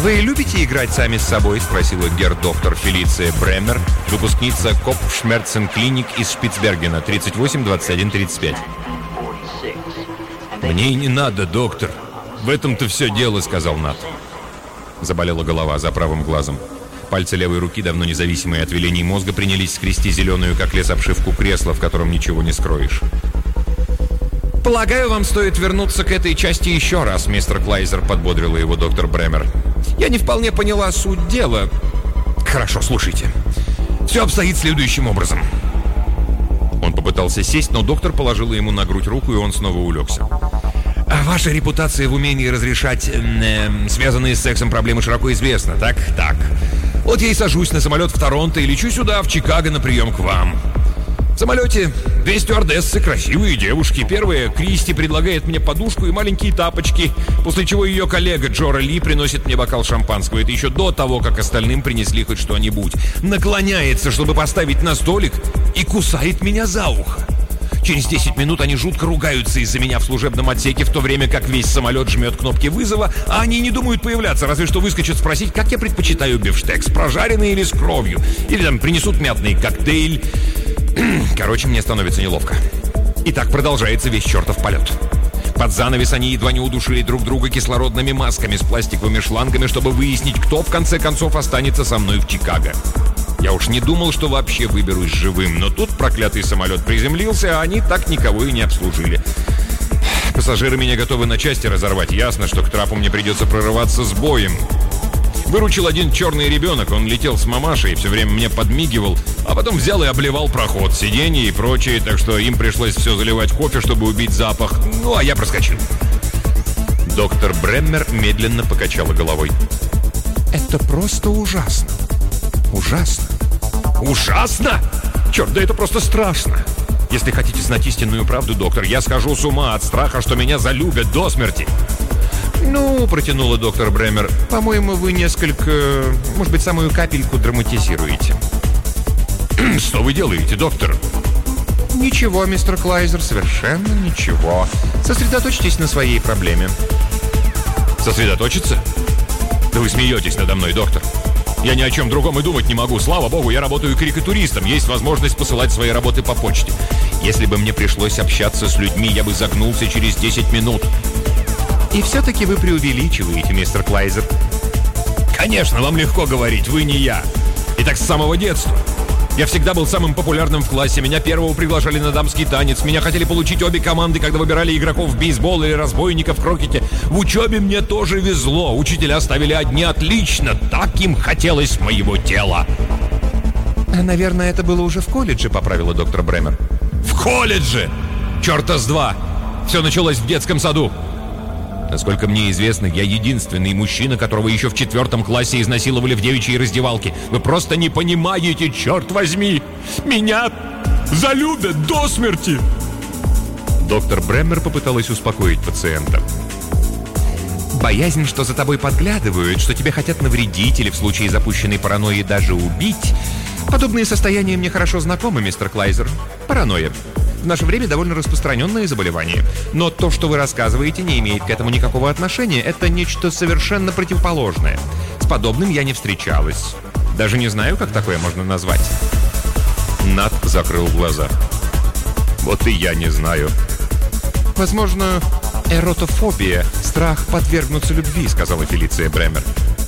«Вы любите играть сами с собой?» — спросила герр-доктор Фелиция Бреммер, выпускница Kopfschmerzen-клиник из Шпицбергена, 38-21-35. «Мне и не надо, доктор. В этом-то все дело», — сказал Нат. Заболела голова за правым глазом. Пальцы левой руки, давно независимые от велений мозга, принялись скрести зеленую, как лес, обшивку кресла, в котором ничего не скроешь. «Полагаю, вам стоит вернуться к этой части еще раз», — мистер Клайзер, подбодрила его доктор Бреммер. «Я не вполне поняла суть дела». «Хорошо, слушайте. Все обстоит следующим образом». Он попытался сесть, но доктор положила ему на грудь руку, и он снова улегся. «Ваша репутация в умении разрешать связанные с сексом проблемы широко известна, так? Так. Вот я и сажусь на самолет в Торонто и лечу сюда, в Чикаго, на прием к вам. В самолете 2 стюардессы, красивые девушки. Первая, Кристи, предлагает мне подушку и маленькие тапочки, после чего ее коллега Джора Ли приносит мне бокал шампанского. Это еще до того, как остальным принесли хоть что-нибудь. Наклоняется, чтобы поставить на столик, и кусает меня за ухо. Через 10 минут они жутко ругаются из-за меня в служебном отсеке, в то время как весь самолет жмет кнопки вызова, а они не думают появляться, разве что выскочат спросить, как я предпочитаю бифштекс, прожаренный или с кровью, или там принесут мятный коктейль. Короче, мне становится неловко. И так продолжается весь чертов полет. Под занавес они едва не удушили друг друга кислородными масками с пластиковыми шлангами, чтобы выяснить, кто в конце концов останется со мной в Чикаго. Я уж не думал, что вообще выберусь живым, но тут проклятый самолет приземлился, а они так никого и не обслужили. Пассажиры меня готовы на части разорвать. Ясно, что к трапу мне придется прорываться с боем. Выручил один черный ребенок, он летел с мамашей и все время мне подмигивал, а потом взял и обливал проход, сиденье и прочее, так что им пришлось все заливать кофе, чтобы убить запах. Ну, а я проскочил. Доктор Бреммер медленно покачала головой. «Это просто ужасно. Ужасно. Ужасно? Черт, да это просто страшно. Если хотите знать истинную правду, доктор, я схожу с ума от страха, что меня залюбят до смерти». «Ну, — протянула доктор Бреммер, — по-моему, вы несколько, может быть, самую капельку драматизируете». «Что вы делаете, доктор?» «Ничего, мистер Клайзер, совершенно ничего. Сосредоточьтесь на своей проблеме». «Сосредоточиться? Да вы смеетесь надо мной, доктор. Я ни о чем другом и думать не могу. Слава богу, я работаю карикатуристом. Есть возможность посылать свои работы по почте. Если бы мне пришлось общаться с людьми, я бы загнулся через 10 минут». «И все-таки вы преувеличиваете, мистер Клайзер». «Конечно, вам легко говорить, вы не я. И так с самого детства. Я всегда был самым популярным в классе. Меня первого приглашали на дамский танец. Меня хотели получить обе команды, когда выбирали игроков в бейсбол или разбойников в крокете. В учебе мне тоже везло. Учителя ставили одни отлично. Так им хотелось моего тела». «Наверное, это было уже в колледже», — поправила доктор Бреммер. «В колледже? Черта с два! Все началось в детском саду. Насколько мне известно, я единственный мужчина, которого еще в 4 классе изнасиловали в девичьей раздевалке. Вы просто не понимаете, черт возьми! Меня залюбят до смерти!» Доктор Бреммер попыталась успокоить пациента. «Боязнь, что за тобой подглядывают, что тебе хотят навредить или в случае запущенной паранойи даже убить. Подобные состояния мне хорошо знакомы, мистер Клайзер. Паранойя. В наше время довольно распространенное заболевание. Но то, что вы рассказываете, не имеет к этому никакого отношения. Это нечто совершенно противоположное. С подобным я не встречалась. Даже не знаю, как такое можно назвать». Нат закрыл глаза. «Вот и я не знаю». «Возможно, эротофобия, страх подвергнуться любви», — сказала Фелиция Бреммер.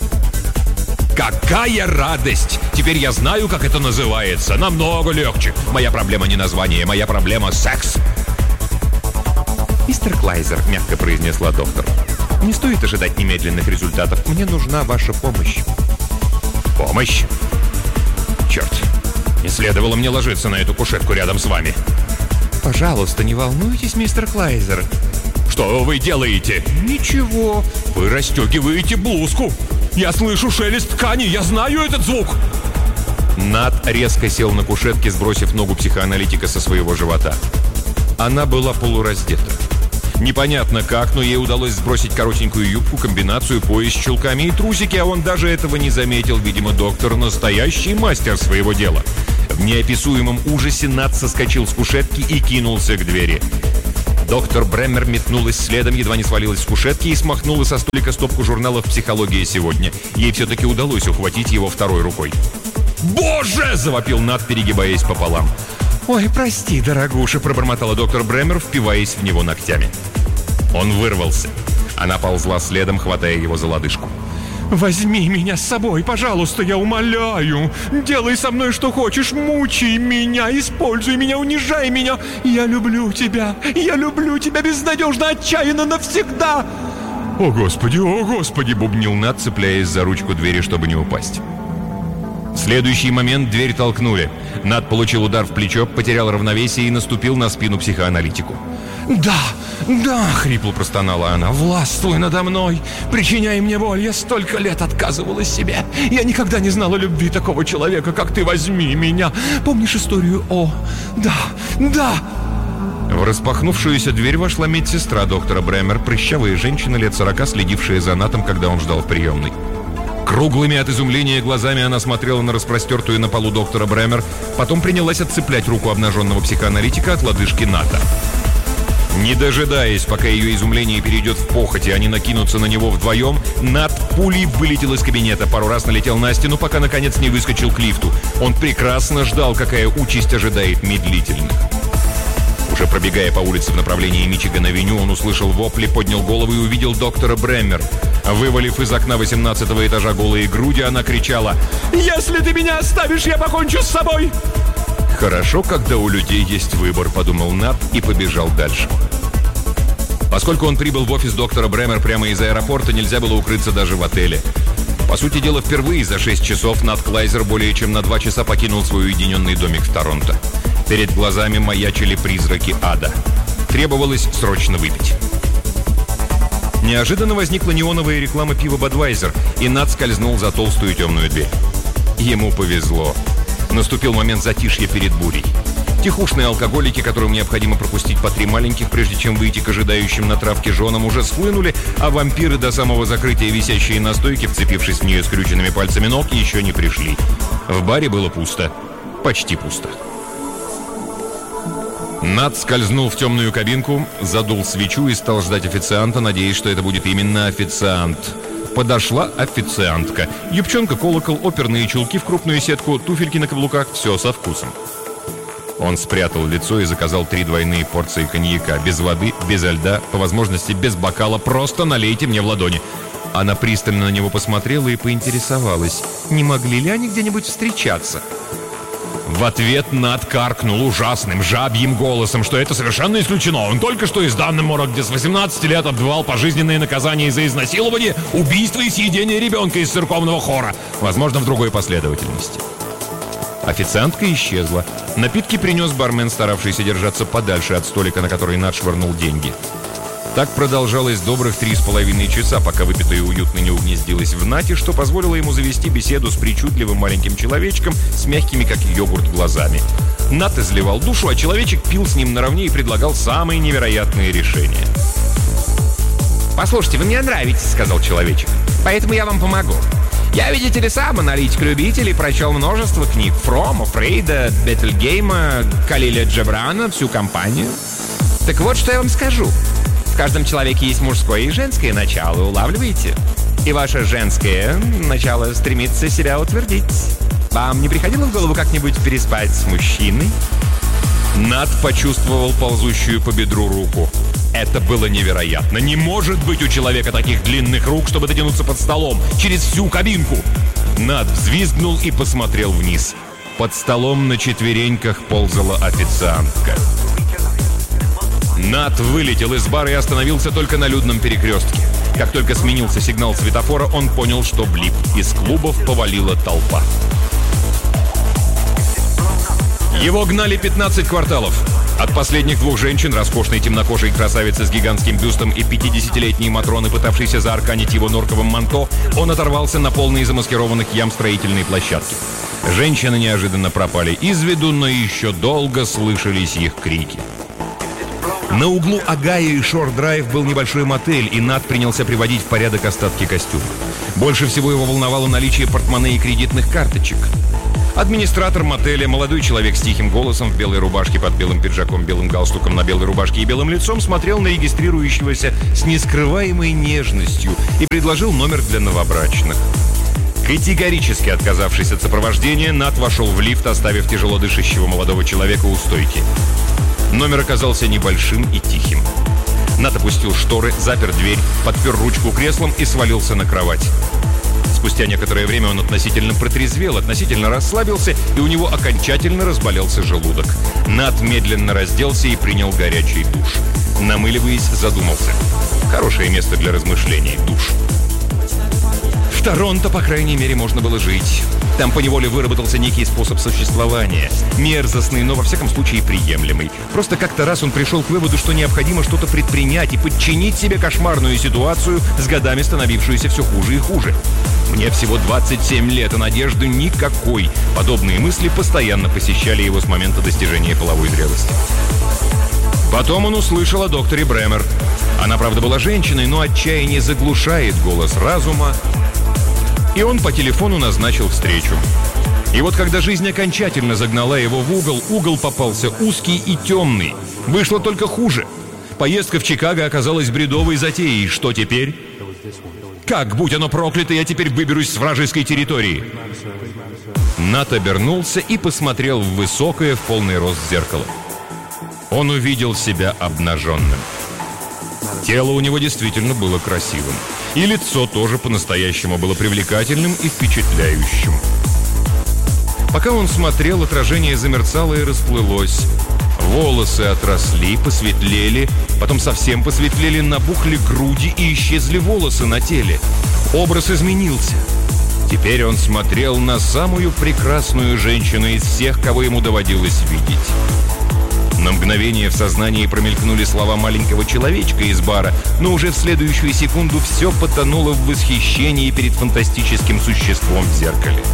«Какая радость! Теперь я знаю, как это называется. Намного легче. Моя проблема не название, моя проблема — секс». «Мистер Клайзер», — мягко произнесла доктор, — «не стоит ожидать немедленных результатов. Мне нужна ваша помощь». «Помощь? Черт, не следовало мне ложиться на эту кушетку рядом с вами». «Пожалуйста, не волнуйтесь, мистер Клайзер». «Что вы делаете?» «Ничего». «Вы расстегиваете блузку. Я слышу шелест ткани, я знаю этот звук!» Нат резко сел на кушетке, сбросив ногу психоаналитика со своего живота. Она была полураздета. Непонятно как, но ей удалось сбросить коротенькую юбку, комбинацию, пояс с чулками и трусики, а он даже этого не заметил. Видимо, доктор настоящий мастер своего дела. В неописуемом ужасе Нат соскочил с кушетки и кинулся к двери. Доктор Бреммер метнулась следом, едва не свалилась с кушетки и смахнула со столика стопку журналов «Психология сегодня». Ей все-таки удалось ухватить его второй рукой. «Боже!» – завопил Нат, перегибаясь пополам. «Ой, прости, дорогуша», – пробормотала доктор Бреммер, впиваясь в него ногтями. Он вырвался. Она ползла следом, хватая его за лодыжку. «Возьми меня с собой, пожалуйста, я умоляю. Делай со мной что хочешь, мучай меня, используй меня, унижай меня. Я люблю тебя безнадежно, отчаянно, навсегда!» «О, Господи!» — бубнил Нат, цепляясь за ручку двери, чтобы не упасть. В следующий момент дверь толкнули. Нат получил удар в плечо, потерял равновесие и наступил на спину психоаналитику. «Да!» — хрипло простонала она. «Властвуй надо мной! Причиняй мне боль! Я столько лет отказывалась себе! Я никогда не знала любви такого человека, как ты! Возьми меня! Помнишь историю о... Да!» В распахнувшуюся дверь вошла медсестра доктора Бреммер, прыщавая женщина лет 40, следившая за Натом, когда он ждал в приемной. Круглыми от изумления глазами она смотрела на распростертую на полу доктора Бреммер, потом принялась отцеплять руку обнаженного психоаналитика от лодыжки Ната. Не дожидаясь, пока ее изумление перейдет в похоть, и они накинутся на него вдвоем, Нат пулей вылетел из кабинета, пару раз налетел на стену, пока наконец не выскочил к лифту. Он прекрасно ждал, какая участь ожидает медлительных. Уже пробегая по улице в направлении Мичиган-авеню, он услышал вопли, поднял голову и увидел доктора Бреммер. Вывалив из окна 18-го этажа голые груди, она кричала: «Если ты меня оставишь, я покончу с собой!» «Хорошо, когда у людей есть выбор», — подумал Нат и побежал дальше. Поскольку он прибыл в офис доктора Бреммер прямо из аэропорта, нельзя было укрыться даже в отеле. По сути дела, впервые за 6 часов Нат Клайзер более чем на 2 часа покинул свой уединенный домик в Торонто. Перед глазами маячили призраки ада. Требовалось срочно выпить. Неожиданно возникла неоновая реклама пива «Бадвайзер», и Нат скользнул за толстую темную дверь. Ему повезло. Наступил момент затишья перед бурей. Тихушные алкоголики, которым необходимо пропустить по 3 маленьких, прежде чем выйти к ожидающим на травке женам, уже схлынули, а вампиры, до самого закрытия висящие на стойке, вцепившись в нее скрюченными пальцами ног, еще не пришли. В баре было пусто. Почти пусто. Нат скользнул в темную кабинку, задул свечу и стал ждать официанта, надеясь, что это будет именно официант. Подошла официантка. Юбчонка-колокол, оперные чулки в крупную сетку, туфельки на каблуках — все со вкусом. Он спрятал лицо и заказал 3 двойные порции коньяка. Без воды, без льда, по возможности без бокала. Просто налейте мне в ладони. Она пристально на него посмотрела и поинтересовалась, не могли ли они где-нибудь встречаться. В ответ Нат каркнул ужасным жабьим голосом, что это совершенно исключено. Он только что из Даннемора, где с 18 лет отбывал пожизненное наказание за изнасилование, убийство и съедение ребенка из церковного хора. Возможно, в другой последовательности. Официантка исчезла. Напитки принес бармен, старавшийся держаться подальше от столика, на который Нат швырнул деньги. Так продолжалось добрых 3,5 часа, пока выпитое уютно не угнездилось в Нате, что позволило ему завести беседу с причудливым маленьким человечком с мягкими, как йогурт, глазами. Нат изливал душу, а человечек пил с ним наравне и предлагал самые невероятные решения. «Послушайте, вы мне нравитесь», — сказал человечек. «Поэтому я вам помогу. Я, видите ли, сам аналитик-любитель и прочел множество книг Фрома, Фрейда, Бетельгейма, Калиля Джебрана, всю компанию. Так вот, что я вам скажу. В каждом человеке есть мужское и женское начало, улавливаете? И ваше женское начало стремится себя утвердить. Вам не приходило в голову как-нибудь переспать с мужчиной?» Нат почувствовал ползущую по бедру руку. Это было невероятно. Не может быть у человека таких длинных рук, чтобы дотянуться под столом через всю кабинку. Нат взвизгнул и посмотрел вниз. Под столом на четвереньках ползала официантка. Нат вылетел из бара и остановился только на людном перекрестке. Как только сменился сигнал светофора, он понял, что влип. Из клубов повалила толпа. Его гнали 15 кварталов. От последних 2 женщин, роскошной темнокожей красавицы с гигантским бюстом и 50-летней Матроны, пытавшейся заарканить его норковым манто, он оторвался на полные замаскированных ям строительной площадки. Женщины неожиданно пропали из виду, но еще долго слышались их крики. На углу Агая и Шор-Драйв был небольшой мотель, и Нат принялся приводить в порядок остатки костюма. Больше всего его волновало наличие портмоне и кредитных карточек. Администратор мотеля, молодой человек с тихим голосом, в белой рубашке под белым пиджаком, белым галстуком на белой рубашке и белым лицом, смотрел на регистрирующегося с нескрываемой нежностью и предложил номер для новобрачных. Категорически отказавшись от сопровождения, Нат вошел в лифт, оставив тяжело дышащего молодого человека у стойки. Номер оказался небольшим и тихим. Нат опустил шторы, запер дверь, подпер ручку креслом и свалился на кровать. Спустя некоторое время он относительно протрезвел, относительно расслабился, и у него окончательно разболелся желудок. Нат медленно разделся и принял горячий душ. Намыливаясь, задумался. Хорошее место для размышлений – душ. В Торонто, по крайней мере, можно было жить. Там поневоле выработался некий способ существования. Мерзостный, но во всяком случае приемлемый. Просто как-то раз он пришел к выводу, что необходимо что-то предпринять и подчинить себе кошмарную ситуацию, с годами становившуюся все хуже и хуже. Мне всего 27 лет, а надежды никакой. Подобные мысли постоянно посещали его с момента достижения половой зрелости. Потом он услышал о докторе Брэмер. Она, правда, была женщиной, но отчаяние заглушает голос разума. И он по телефону назначил встречу. И вот когда жизнь окончательно загнала его в угол, угол попался узкий и темный. Вышло только хуже. Поездка в Чикаго оказалась бредовой затеей. Что теперь? Как, будь оно проклято, я теперь выберусь с вражеской территории? Нат обернулся и посмотрел в высокое, в полный рост зеркало. Он увидел себя обнаженным. Тело у него действительно было красивым. И лицо тоже по-настоящему было привлекательным и впечатляющим. Пока он смотрел, отражение замерцало и расплылось. Волосы отросли, посветлели, потом совсем посветлели, набухли груди и исчезли волосы на теле. Образ изменился. Теперь он смотрел на самую прекрасную женщину из всех, кого ему доводилось видеть. На мгновение в сознании промелькнули слова маленького человечка из бара, но уже в следующую секунду все потонуло в восхищении перед фантастическим существом в зеркале.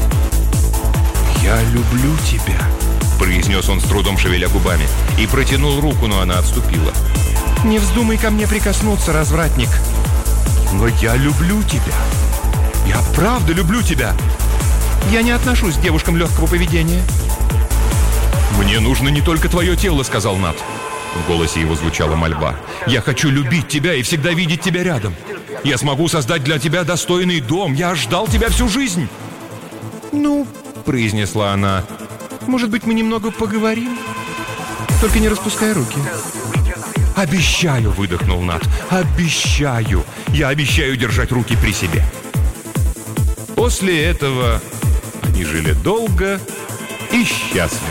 «Я люблю тебя», — произнес он с трудом, шевеля губами, и протянул руку, но она отступила. «Не вздумай ко мне прикоснуться, развратник». «Но я люблю тебя. Я правда люблю тебя». «Я не отношусь к девушкам легкого поведения». «Мне нужно не только твое тело», — сказал Нат. В голосе его звучала мольба. «Я хочу любить тебя и всегда видеть тебя рядом. Я смогу создать для тебя достойный дом. Я ждал тебя всю жизнь». «Ну», — произнесла она, — «может быть, мы немного поговорим? Только не распускай руки». «Обещаю», — выдохнул Нат. «Обещаю. Я обещаю держать руки при себе». После этого они жили долго и счастливо.